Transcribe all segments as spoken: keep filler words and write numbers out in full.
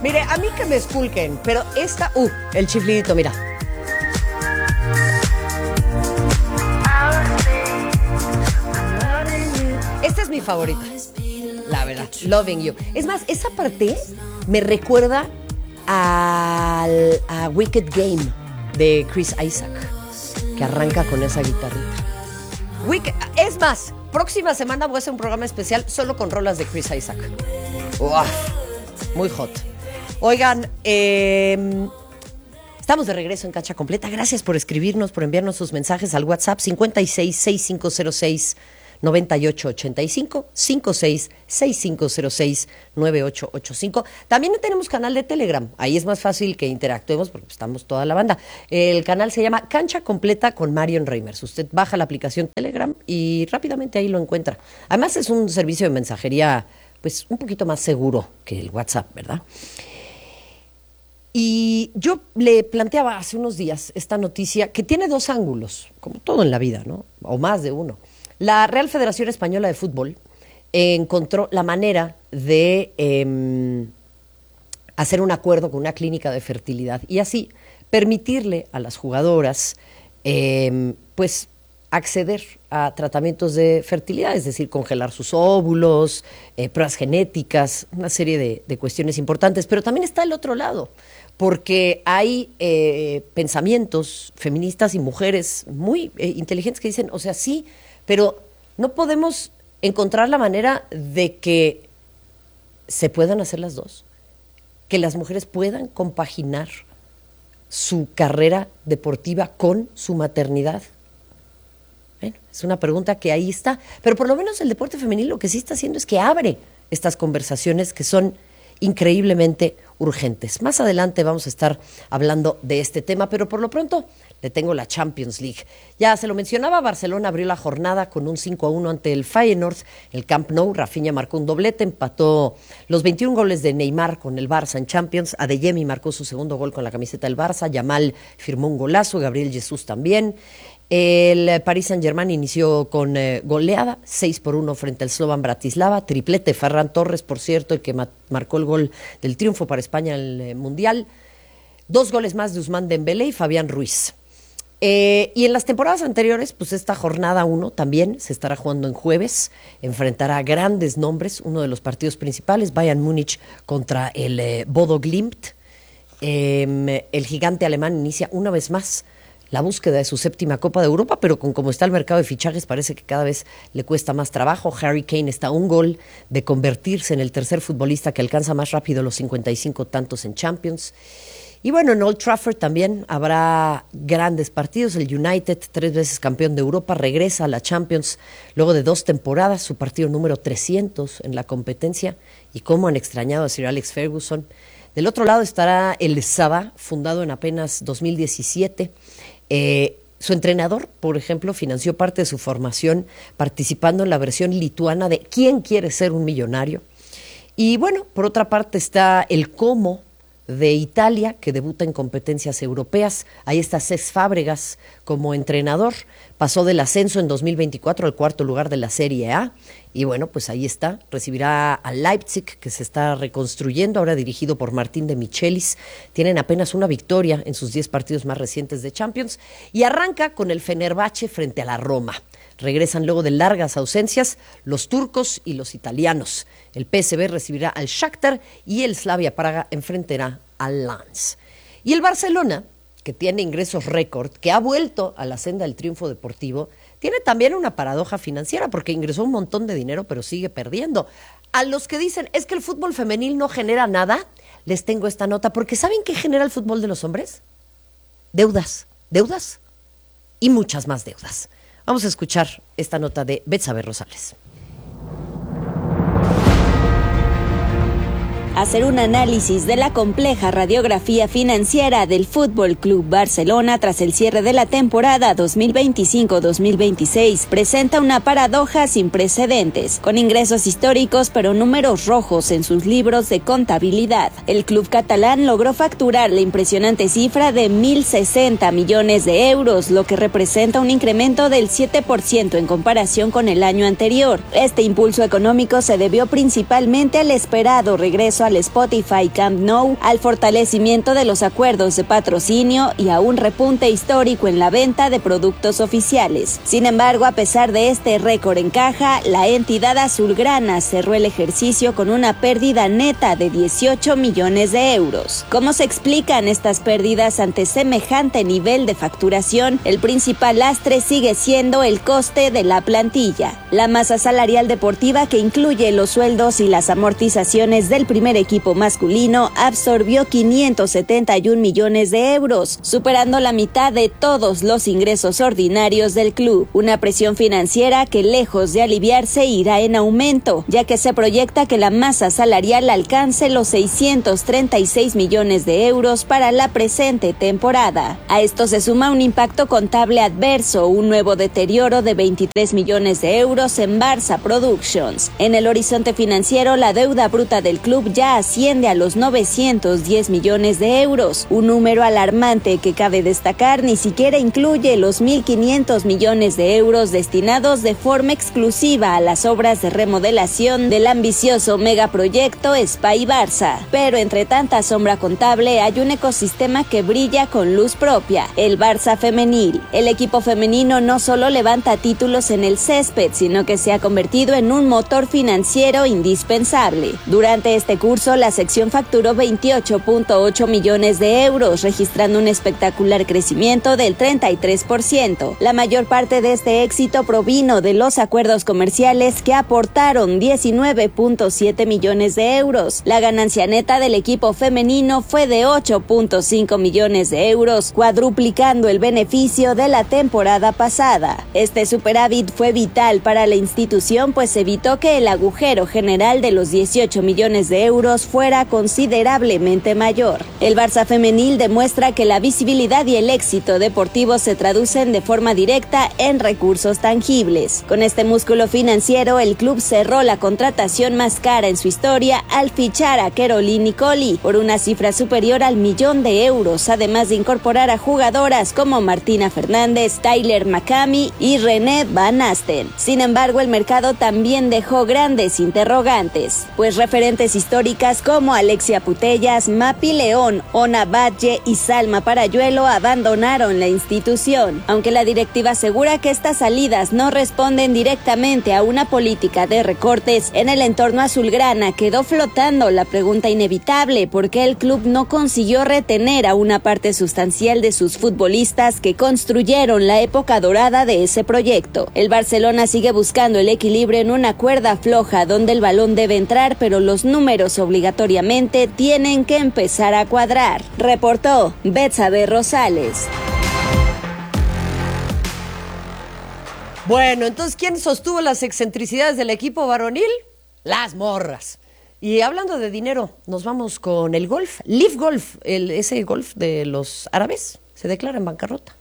Mire, a mí que me esculquen, pero esta... Uh, el chiflidito, mira. Esta es mi favorita, la verdad. Loving You. Es más, esa parte me recuerda al, a Wicked Game de Chris Isaak, que arranca con esa guitarrita. Wicked, es más, próxima semana voy a hacer un programa especial solo con rolas de Chris Isaak. Uf, muy hot. Oigan, eh, estamos de regreso en Cancha Completa. Gracias por escribirnos, por enviarnos sus mensajes al WhatsApp cincuenta y seis, sesenta y cinco cero seis, noventa y ocho ochenta y cinco, cincuenta y seis, sesenta y cinco cero seis, noventa y ocho ochenta y cinco. También tenemos canal de Telegram. Ahí es más fácil que interactuemos porque estamos toda la banda. El canal se llama Cancha Completa con Marion Reimers. Usted baja la aplicación Telegram y rápidamente ahí lo encuentra. Además es un servicio de mensajería pues un poquito más seguro que el WhatsApp, ¿verdad? Y yo le planteaba hace unos días esta noticia que tiene dos ángulos, como todo en la vida, ¿no? O más de uno. La Real Federación Española de Fútbol eh, encontró la manera de eh, hacer un acuerdo con una clínica de fertilidad y así permitirle a las jugadoras eh, pues acceder a tratamientos de fertilidad, es decir, congelar sus óvulos, eh, pruebas genéticas, una serie de, de cuestiones importantes. Pero también está el otro lado, porque hay eh, pensamientos feministas y mujeres muy eh, inteligentes que dicen, o sea, sí, pero no podemos encontrar la manera de que se puedan hacer las dos, que las mujeres puedan compaginar su carrera deportiva con su maternidad. Bueno, es una pregunta que ahí está, pero por lo menos el deporte femenil lo que sí está haciendo es que abre estas conversaciones que son increíblemente urgentes. Más adelante vamos a estar hablando de este tema, pero por lo pronto le tengo la Champions League. Ya se lo mencionaba, Barcelona abrió la jornada con un cinco a uno ante el Feyenoord, el Camp Nou. Rafinha marcó un doblete, empató los veintiún goles de Neymar con el Barça en Champions. Adeyemi marcó su segundo gol con la camiseta del Barça, Yamal firmó un golazo, Gabriel Jesús también. El Paris Saint-Germain inició con eh, goleada, seis por uno frente al Slovan Bratislava, triplete Ferran Torres, por cierto, el que ma- marcó el gol del triunfo para España en el eh, Mundial. Dos goles más de Ousmane Dembélé y Fabián Ruiz. Eh, y en las temporadas anteriores, pues esta jornada uno también se estará jugando en jueves, enfrentará grandes nombres, uno de los partidos principales, Bayern Múnich contra el eh, Bodo Glimt. Eh, el gigante alemán inicia una vez más la búsqueda de su séptima Copa de Europa, pero con cómo está el mercado de fichajes parece que cada vez le cuesta más trabajo. Harry Kane está a un gol de convertirse en el tercer futbolista que alcanza más rápido los cincuenta y cinco tantos en Champions. Y bueno, en Old Trafford también habrá grandes partidos. El United, tres veces campeón de Europa, regresa a la Champions luego de dos temporadas, su partido número trescientos en la competencia. Y cómo han extrañado a Sir Alex Ferguson. Del otro lado estará el Saba, fundado en apenas dos mil diecisiete. Eh, su entrenador, por ejemplo, financió parte de su formación participando en la versión lituana de ¿Quién quiere ser un millonario? Y bueno, por otra parte está el Como de Italia, que debuta en competencias europeas. Ahí está Cesc Fábregas como entrenador. Pasó del ascenso en dos mil veinticuatro al cuarto lugar de la Serie A. Y bueno, pues ahí está. Recibirá a Leipzig, que se está reconstruyendo, ahora dirigido por Martín de Michelis. Tienen apenas una victoria en sus diez partidos más recientes de Champions. Y arranca con el Fenerbahce frente a la Roma. Regresan luego de largas ausencias los turcos y los italianos. El P S V recibirá al Shakhtar y el Slavia Praga enfrentará al Lens. Y el Barcelona, que tiene ingresos récord, que ha vuelto a la senda del triunfo deportivo, tiene también una paradoja financiera porque ingresó un montón de dinero pero sigue perdiendo. A los que dicen es que el fútbol femenil no genera nada, les tengo esta nota, porque ¿saben qué genera el fútbol de los hombres? Deudas, deudas y muchas más deudas. Vamos a escuchar esta nota de Betsabe Rosales. Hacer un análisis de la compleja radiografía financiera del Fútbol Club Barcelona tras el cierre de la temporada dos mil veinticinco dos mil veintiséis presenta una paradoja sin precedentes, con ingresos históricos pero números rojos en sus libros de contabilidad. El club catalán logró facturar la impresionante cifra de mil sesenta millones de euros, lo que representa un incremento del siete por ciento en comparación con el año anterior. Este impulso económico se debió principalmente al esperado regreso a al Spotify Camp Nou, al fortalecimiento de los acuerdos de patrocinio y a un repunte histórico en la venta de productos oficiales. Sin embargo, a pesar de este récord en caja, la entidad azulgrana cerró el ejercicio con una pérdida neta de dieciocho millones de euros. ¿Cómo se explican estas pérdidas ante semejante nivel de facturación? El principal lastre sigue siendo el coste de la plantilla. La masa salarial deportiva, que incluye los sueldos y las amortizaciones del primer equipo masculino, absorbió quinientos setenta y un millones de euros, superando la mitad de todos los ingresos ordinarios del club. Una presión financiera que, lejos de aliviarse, irá en aumento, ya que se proyecta que la masa salarial alcance los seiscientos treinta y seis millones de euros para la presente temporada. A esto se suma un impacto contable adverso, un nuevo deterioro de veintitrés millones de euros en Barça Productions. En el horizonte financiero, la deuda bruta del club ya asciende a los novecientos diez millones de euros, un número alarmante que, cabe destacar, ni siquiera incluye los mil quinientos millones de euros destinados de forma exclusiva a las obras de remodelación del ambicioso megaproyecto Espai Barça. Pero entre tanta sombra contable hay un ecosistema que brilla con luz propia: el Barça femenil. El equipo femenino no solo levanta títulos en el césped, sino que se ha convertido en un motor financiero indispensable. Durante este curso, la sección facturó veintiocho punto ocho millones de euros, registrando un espectacular crecimiento del treinta y tres por ciento. La mayor parte de este éxito provino de los acuerdos comerciales, que aportaron diecinueve punto siete millones de euros. La ganancia neta del equipo femenino fue de ocho punto cinco millones de euros, cuadruplicando el beneficio de la temporada pasada. Este superávit fue vital para la institución, pues evitó que el agujero general de los dieciocho millones de euros fuera considerablemente mayor. El Barça femenil demuestra que la visibilidad y el éxito deportivo se traducen de forma directa en recursos tangibles. Con este músculo financiero, el club cerró la contratación más cara en su historia al fichar a Caroline Nicoli por una cifra superior al millón de euros, además de incorporar a jugadoras como Martina Fernández, Tyler McCamey y René Van Asten. Sin embargo, el mercado también dejó grandes interrogantes, pues referentes históricas como Alexia Putellas, Mapi León, Ona Batlle y Salma Parayuelo abandonaron la institución. Aunque la directiva asegura que estas salidas no responden directamente a una política de recortes, en el entorno azulgrana quedó flotando la pregunta inevitable: ¿por qué el club no consiguió retener a una parte sustancial de sus futbolistas que construyeron la época dorada de ese proyecto? El Barcelona sigue buscando el equilibrio en una cuerda floja donde el balón debe entrar, pero los números obligatoriamente tienen que empezar a cuadrar. Reportó Betsabe Rosales. Bueno, entonces, ¿quién sostuvo las excentricidades del equipo varonil? Las morras. Y hablando de dinero, nos vamos con el golf. Live Golf, el, ese golf de los árabes, se declara en bancarrota.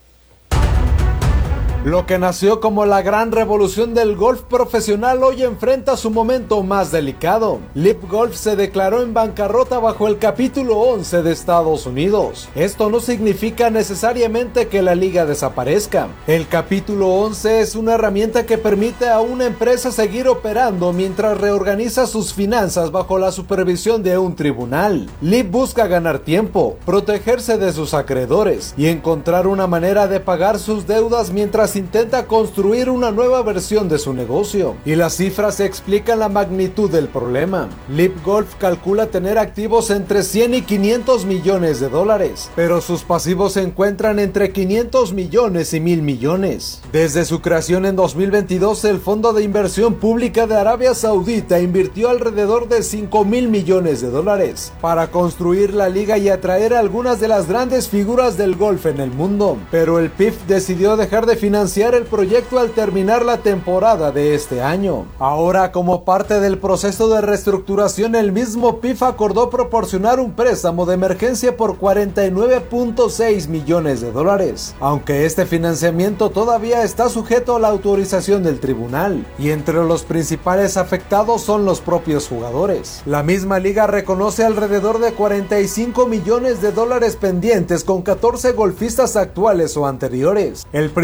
Lo que nació como la gran revolución del golf profesional hoy enfrenta su momento más delicado. Live Golf se declaró en bancarrota bajo el capítulo once de Estados Unidos. Esto no significa necesariamente que la liga desaparezca. El capítulo once es una herramienta que permite a una empresa seguir operando mientras reorganiza sus finanzas bajo la supervisión de un tribunal. Live busca ganar tiempo, protegerse de sus acreedores y encontrar una manera de pagar sus deudas mientras intenta construir una nueva versión de su negocio, y las cifras explican la magnitud del problema. Live Golf calcula tener activos entre cien y quinientos millones de dólares, pero sus pasivos se encuentran entre quinientos millones y mil millones. Desde su creación en dos mil veintidós, el Fondo de Inversión Pública de Arabia Saudita invirtió alrededor de cinco mil millones de dólares para construir la liga y atraer a algunas de las grandes figuras del golf en el mundo, pero el P I F decidió dejar de financiar el proyecto al terminar la temporada de este año. Ahora, como parte del proceso de reestructuración, el mismo P I F acordó proporcionar un préstamo de emergencia por cuarenta y nueve punto seis millones de dólares, aunque este financiamiento todavía está sujeto a la autorización del tribunal, y entre los principales afectados son los propios jugadores. La misma liga reconoce alrededor de cuarenta y cinco millones de dólares pendientes con catorce golfistas actuales o anteriores. El principal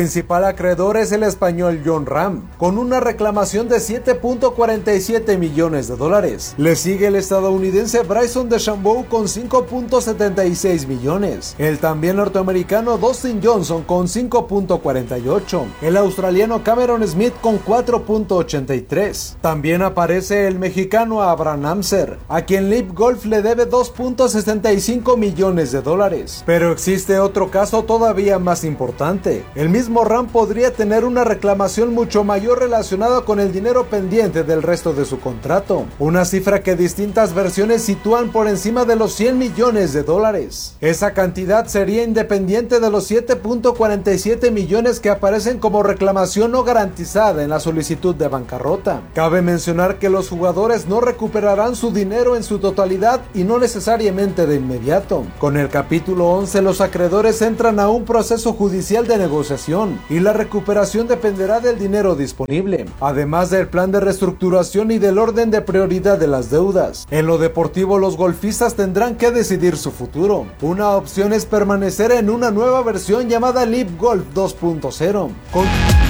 principal acreedor es el español Jon Rahm, con una reclamación de siete punto cuarenta y siete millones de dólares. Le sigue el estadounidense Bryson DeChambeau con cinco punto setenta y seis millones. El también norteamericano Dustin Johnson con cinco punto cuarenta y ocho. El australiano Cameron Smith con cuatro punto ochenta y tres. También aparece el mexicano Abraham Ancer, a quien Live Golf le debe dos punto sesenta y cinco millones de dólares. Pero existe otro caso todavía más importante. El mismo Rahm podría tener una reclamación mucho mayor relacionada con el dinero pendiente del resto de su contrato, una cifra que distintas versiones sitúan por encima de los cien millones de dólares. Esa cantidad sería independiente de los siete punto cuarenta y siete millones que aparecen como reclamación no garantizada en la solicitud de bancarrota. Cabe mencionar que los jugadores no recuperarán su dinero en su totalidad y no necesariamente de inmediato. Con el capítulo once, los acreedores entran a un proceso judicial de negociación y la recuperación dependerá del dinero disponible, además del plan de reestructuración y del orden de prioridad de las deudas. En lo deportivo, los golfistas tendrán que decidir su futuro. Una opción es permanecer en una nueva versión llamada Live Golf dos punto cero. Con